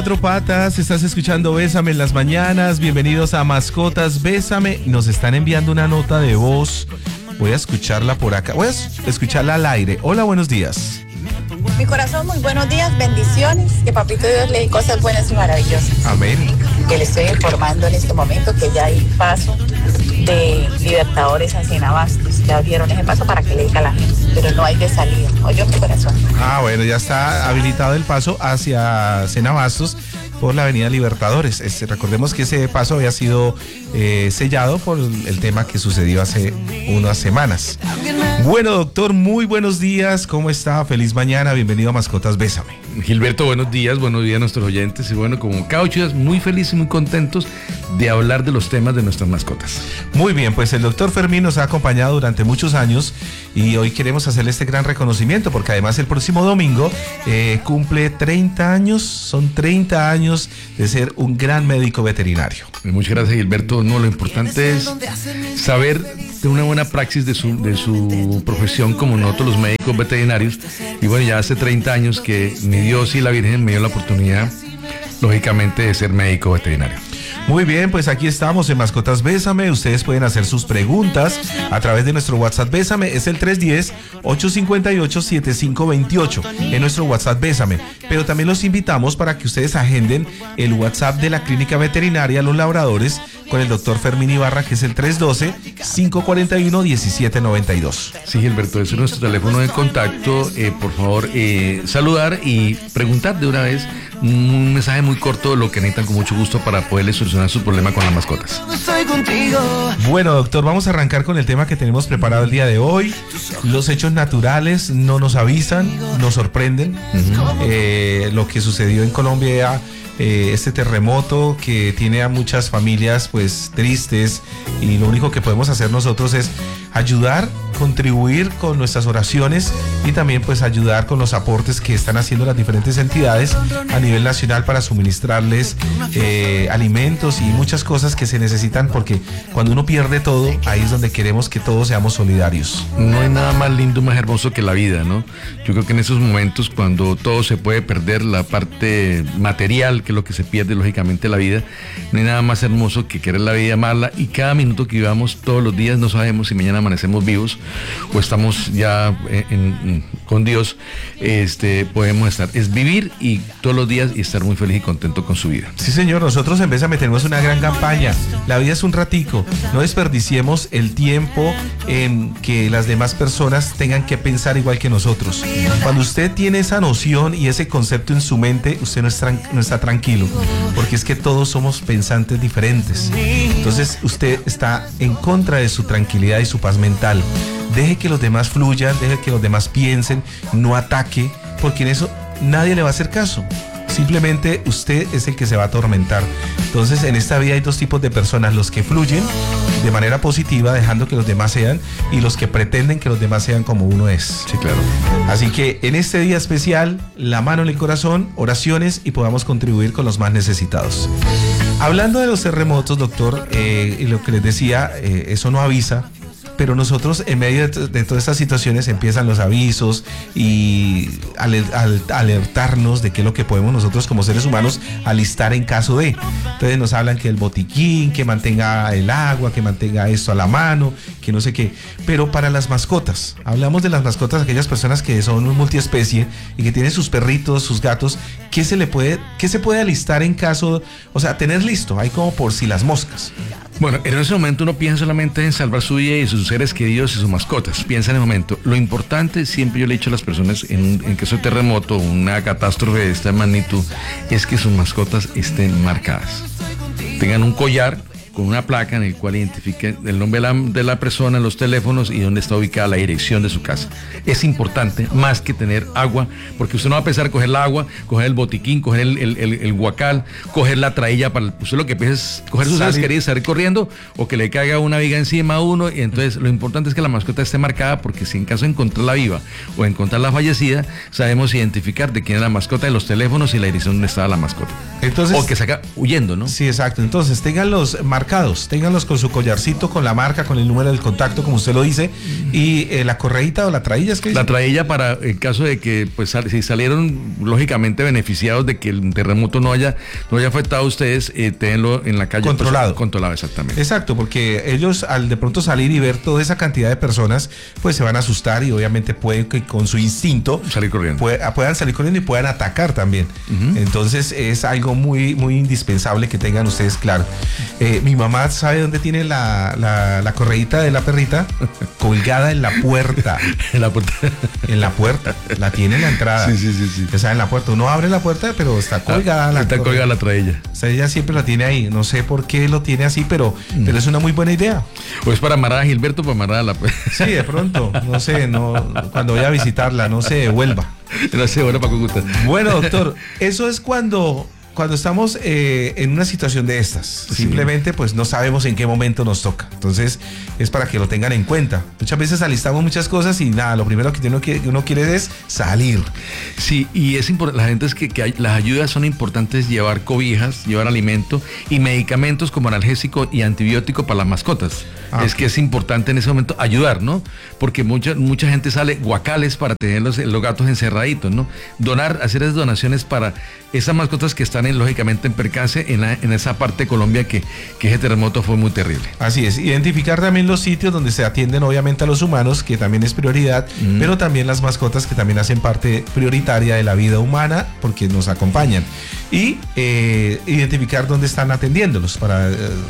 Cuatro patas, estás escuchando Bésame en las mañanas. Bienvenidos a Mascotas Bésame. Nos están enviando una nota de voz. Voy a escucharla por acá. Voy a escucharla al aire. Hola, buenos días. Mi corazón, muy buenos días, bendiciones. Que Papito Dios le dé cosas buenas y maravillosas. Amén. Que le estoy informando en este momento que ya hay paso de Libertadores a Cenabastos. Ya abrieron ese paso para que le diga a la gente, pero no hay de salida. Oye, mi corazón. Bueno, ya está habilitado el paso hacia Cenabastos por la avenida Libertadores. Recordemos que ese paso había sido sellado por el tema que sucedió hace unas semanas. Bueno, doctor, muy buenos días. ¿Cómo está? Feliz mañana. Bienvenido a Mascotas Bésame. Gilberto, buenos días a nuestros oyentes. Y bueno, como cada 8 días, muy felices y muy contentos de hablar de los temas de nuestras mascotas. Muy bien, pues el doctor Fermín nos ha acompañado durante muchos años y hoy queremos hacerle este gran reconocimiento porque además el próximo domingo cumple 30 años, son 30 años de ser un gran médico veterinario. Muchas gracias, Gilberto. No, lo importante es saber de una buena praxis de su profesión como nosotros los médicos veterinarios. Y bueno, ya hace 30 años que mi Dios y la Virgen me dio la oportunidad, lógicamente, de ser médico veterinario. Muy bien, pues aquí estamos en Mascotas Bésame. Ustedes pueden hacer sus preguntas a través de nuestro WhatsApp Bésame. Es el 310-858-7528 en nuestro WhatsApp Bésame. Pero también los invitamos para que ustedes agenden el WhatsApp de la Clínica Veterinaria Los Labradores con el doctor Fermín Ibarra, que es el 312-541-1792. Sí, Gilberto, ese es nuestro teléfono de contacto. Por favor, saludar y preguntar de una vez un mensaje muy corto de lo que necesitan con mucho gusto para poderles solucionar su problema con las mascotas. Bueno, doctor, vamos a arrancar con el tema que tenemos preparado el día de hoy. Los hechos naturales no nos avisan, nos sorprenden. Lo que sucedió en Colombia, este terremoto que tiene a muchas familias pues tristes, y lo único que podemos hacer nosotros es ayudar, contribuir con nuestras oraciones y también pues ayudar con los aportes que están haciendo las diferentes entidades a nivel nacional para suministrarles alimentos y muchas cosas que se necesitan, porque cuando uno pierde todo, ahí es donde queremos que todos seamos solidarios. No hay nada más lindo, más hermoso que la vida, ¿no? Yo creo que en esos momentos cuando todo se puede perder, la parte material, que es lo que se pierde lógicamente la vida, no hay nada más hermoso que querer la vida, amarla, y cada minuto que vivamos todos los días no sabemos si mañana amanecemos vivos o estamos ya con Dios. Podemos estar, es vivir y todos los días y estar muy feliz y contento con su vida. Sí, señor, nosotros en Bésame tenemos una gran campaña. La vida es un ratico, no desperdiciemos el tiempo en que las demás personas tengan que pensar igual que nosotros. Cuando usted tiene esa noción y ese concepto en su mente, usted no está tranquilo, porque es que todos somos pensantes diferentes. Entonces usted está en contra de su tranquilidad y su paz mental. Deje que los demás fluyan, deje que los demás piensen, no ataque, porque en eso nadie le va a hacer caso. Simplemente usted es el que se va a atormentar. Entonces en esta vida hay dos tipos de personas: los que fluyen de manera positiva dejando que los demás sean, y los que pretenden que los demás sean como uno es. Sí, claro. Así que en este día especial, la mano en el corazón, oraciones, y podamos contribuir con los más necesitados. Hablando de los terremotos, doctor, y lo que les decía, eso no avisa. Pero nosotros, en medio de todas estas situaciones, empiezan los avisos y alertarnos de qué es lo que podemos nosotros como seres humanos alistar en caso de. Entonces nos hablan que el botiquín, que mantenga el agua, que mantenga esto a la mano, que no sé qué. Pero para las mascotas, hablamos de las mascotas, aquellas personas que son un multiespecie y que tienen sus perritos, sus gatos, ¿qué se puede alistar en caso, o sea, tener listo? Hay como por si las moscas. Bueno, en ese momento uno piensa solamente en salvar su vida y sus seres queridos y sus mascotas. Piensa en el momento. Lo importante, siempre yo le he dicho a las personas, en caso de terremoto, una catástrofe de esta magnitud, es que sus mascotas estén marcadas. Tengan un collar con una placa en el cual identifiquen el nombre de la persona, los teléfonos y dónde está ubicada la dirección de su casa. Es importante más que tener agua, porque usted no va a pensar coger el agua, coger el botiquín, coger el guacal, coger la trailla para usted. Lo que piensa es coger sus seres queridos, salir corriendo, o que le caiga una viga encima a uno. Y entonces lo importante es que la mascota esté marcada, porque si en caso de encontrarla viva o encontrarla fallecida, sabemos identificar de quién es la mascota, de los teléfonos y la dirección donde estaba la mascota. Entonces, o que saca huyendo, ¿no? Sí, exacto. Entonces, ténganlos marcados, ténganlos con su collarcito, con la marca, con el número del contacto, como usted lo dice, y la correíta o la trailla, ¿es que dice? La trailla para el caso de que, pues, si salieron lógicamente beneficiados de que el terremoto no haya afectado a ustedes, tenganlo en la calle. Controlado. Pues, controlado, exactamente. Exacto, porque ellos al de pronto salir y ver toda esa cantidad de personas, pues se van a asustar y obviamente pueden que con su instinto salir corriendo. Puedan salir corriendo y puedan atacar también. Entonces es algo muy, muy indispensable que tengan ustedes claro. Mi mamá sabe dónde tiene la correíta de la perrita colgada en la puerta. En la puerta. En la puerta. La tiene en la entrada. Sí. O sea, en la puerta. Uno abre la puerta, pero está colgada. Está colgada la trailla. O sea, ella siempre la tiene ahí. No sé por qué lo tiene así, pero es una muy buena idea. O es para amarrar a Gilberto, para amarrar a la... Sí, de pronto. No sé, cuando voy a visitarla, no sé, vuelva. No sé, bueno, para Cúcuta. Bueno, doctor, eso es cuando estamos en una situación de estas. Sí. Simplemente pues no sabemos en qué momento nos toca. Entonces es para que lo tengan en cuenta. Muchas veces alistamos muchas cosas y nada, lo primero que uno quiere es salir. Sí, y es importante, la gente es que las ayudas son importantes, llevar cobijas, llevar alimento y medicamentos como analgésico y antibiótico para las mascotas. Es que es importante en ese momento ayudar, ¿no? Porque mucha gente sale guacales para tener los gatos encerraditos, ¿no? Hacer esas donaciones para esas mascotas que están lógicamente en percance en esa parte de Colombia que ese terremoto fue muy terrible. Así es, identificar también los sitios donde se atienden obviamente a los humanos, que también es prioridad, pero también las mascotas que también hacen parte prioritaria de la vida humana porque nos acompañan. Y identificar dónde están atendiéndolos para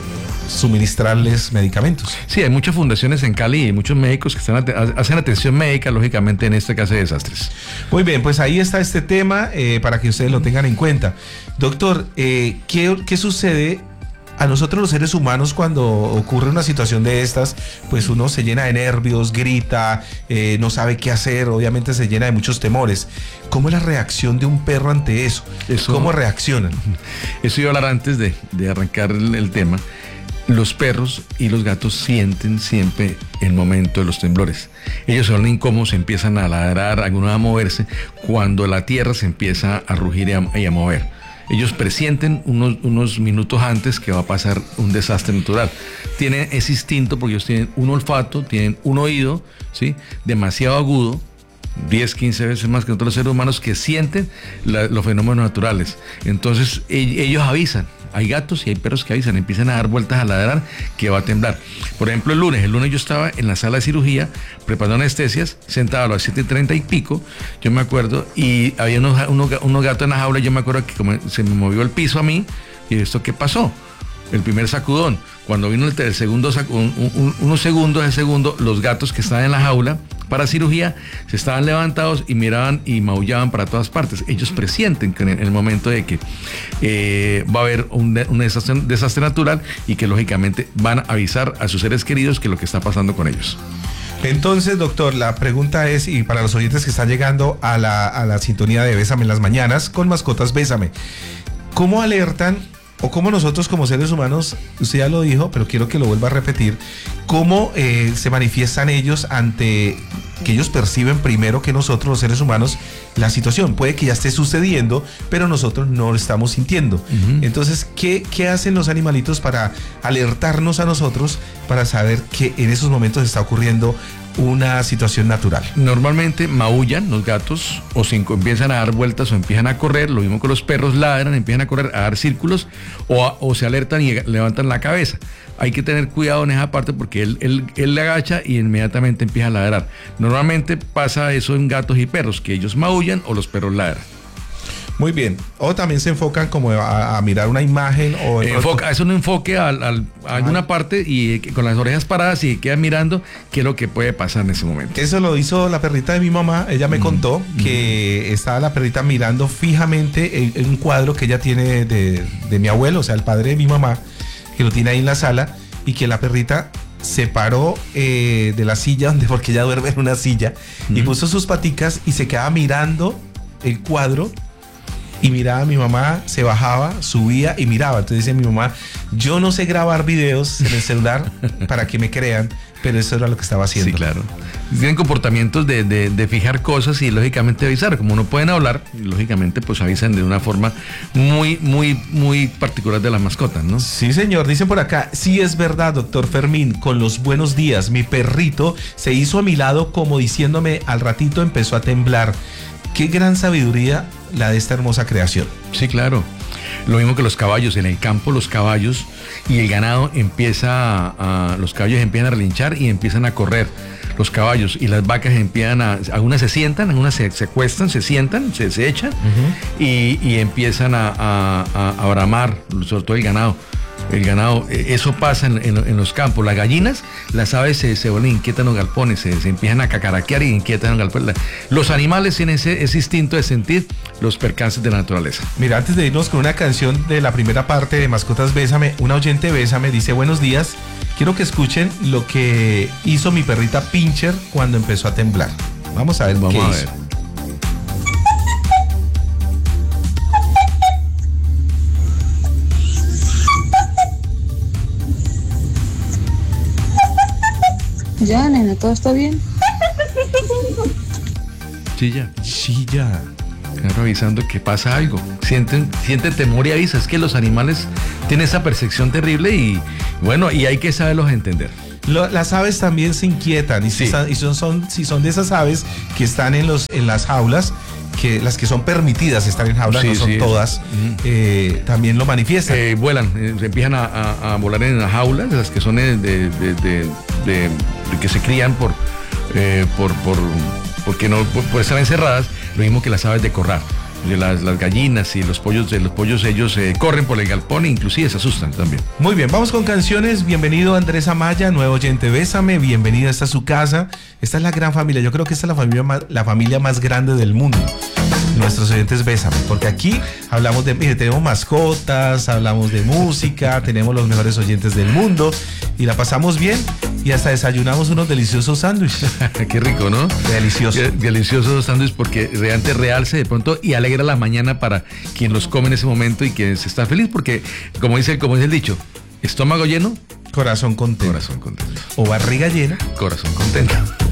suministrarles medicamentos. Sí, hay muchas fundaciones en Cali y muchos médicos que hacen atención médica, lógicamente, en este caso de desastres. Muy bien, pues ahí está este tema para que ustedes lo tengan en cuenta. Doctor, ¿qué sucede a nosotros los seres humanos cuando ocurre una situación de estas? Pues uno se llena de nervios, grita, no sabe qué hacer, obviamente se llena de muchos temores. ¿Cómo es la reacción de un perro ante eso? ¿Cómo reaccionan? Eso iba a hablar antes de arrancar el tema. Los perros y los gatos sienten siempre el momento de los temblores. Ellos son incómodos, empiezan a ladrar, algunos a moverse, cuando la tierra se empieza a rugir y a mover. Ellos presienten unos minutos antes que va a pasar un desastre natural. Tienen ese instinto porque ellos tienen un olfato, tienen un oído, ¿sí?, demasiado agudo, 10, 15 veces más que otros seres humanos que sienten los fenómenos naturales. Entonces ellos avisan. Hay gatos y hay perros que avisan, empiezan a dar vueltas a ladrar que va a temblar. Por ejemplo, el lunes yo estaba en la sala de cirugía preparando anestesias, sentado a las 7:30 y pico, yo me acuerdo, y había unos gatos en la jaula. Yo me acuerdo que como se me movió el piso a mí, y ¿esto qué pasó? El primer sacudón. Cuando vino el segundo unos segundos de segundo, los gatos que estaban en la jaula para cirugía se estaban levantados y miraban y maullaban para todas partes. Ellos presienten que en el momento de que va a haber un desastre natural y que lógicamente van a avisar a sus seres queridos que lo que está pasando con ellos. Entonces, doctor, la pregunta es, y para los oyentes que están llegando a la sintonía de Bésame en las mañanas con Mascotas Bésame, ¿cómo alertan o cómo nosotros como seres humanos, usted ya lo dijo, pero quiero que lo vuelva a repetir, cómo se manifiestan ellos ante que ellos perciben primero que nosotros los seres humanos la situación? Puede que ya esté sucediendo, pero nosotros no lo estamos sintiendo. Entonces, ¿qué hacen los animalitos para alertarnos a nosotros para saber que en esos momentos está ocurriendo una situación natural? Normalmente maullan los gatos o empiezan a dar vueltas o empiezan a correr. Lo mismo que los perros ladran, empiezan a correr, a dar círculos o se alertan y levantan la cabeza. Hay que tener cuidado en esa parte porque él le agacha y inmediatamente empieza a ladrar. Normalmente pasa eso en gatos y perros, que ellos maullan o los perros ladran. Muy bien. O también se enfocan como a mirar una imagen o... Es un enfoque a alguna parte y con las orejas paradas y quedan mirando qué es lo que puede pasar en ese momento. Eso lo hizo la perrita de mi mamá. Ella me contó que estaba la perrita mirando fijamente en un cuadro que ella tiene de mi abuelo, o sea, el padre de mi mamá, que lo tiene ahí en la sala, y que la perrita se paró de la silla, porque ella duerme en una silla, y puso sus paticas y se quedaba mirando el cuadro y miraba a mi mamá, se bajaba, subía y miraba. Entonces decía mi mamá, yo no sé grabar videos en el celular para que me crean, pero eso era lo que estaba haciendo. Sí, claro. Tienen comportamientos de fijar cosas y lógicamente avisar. Como no pueden hablar, lógicamente pues avisan de una forma muy particular de las mascotas, ¿no? Sí, señor. Dicen por acá, sí es verdad, doctor Fermín, con los buenos días, mi perrito se hizo a mi lado como diciéndome, al ratito empezó a temblar. Qué gran sabiduría la de esta hermosa creación. Sí, claro. Lo mismo que los caballos. En el campo los caballos y el ganado los caballos empiezan a relinchar y empiezan a correr. Los caballos y las vacas empiezan algunas se sientan, algunas se acuestan, se sientan, se echan y empiezan a bramar, sobre todo el ganado. Eso pasa en los campos. Las gallinas, las aves se vuelven inquietas en los galpones, se empiezan a cacaraquear y inquietas en los galpones. Los animales tienen ese instinto de sentir los percances de la naturaleza. Mira, antes de irnos con una canción de la primera parte de Mascotas Bésame, una oyente Bésame dice, buenos días, quiero que escuchen lo que hizo mi perrita Pincher cuando empezó a temblar. Vamos a ver qué hizo. Ya, nena, ¿todo está bien? Sí, ya. Sí, ya. Claro, avisando que pasa algo. Siente temor y avisa. Es que los animales tienen esa percepción terrible y bueno, y hay que saberlos entender. Las aves también se inquietan y, sí. si son de esas aves que están en las jaulas, que las que son permitidas estar en jaulas, no son todas, también lo manifiestan. Vuelan, empiezan a volar en las jaulas, las que son que se crían porque no por estar encerradas, lo mismo que las aves de corral. Las gallinas y los pollos ellos corren por el galpón e inclusive se asustan también. Muy bien, vamos con canciones. Bienvenido Andrés Amaya, nuevo oyente Bésame, bienvenida, esta es su casa. Esta es la gran familia, yo creo que esta es la familia más grande del mundo. Nuestros oyentes Bésame, porque aquí hablamos tenemos mascotas, hablamos de música, tenemos los mejores oyentes del mundo y la pasamos bien y hasta desayunamos unos deliciosos sándwiches. Qué rico, ¿no? Delicioso. Deliciosos sándwiches porque realmente realce de pronto y alegra la mañana para quien los come en ese momento y quien se está feliz porque, como dice el dicho, estómago lleno, corazón contento. Corazón contento. O barriga llena, corazón contento.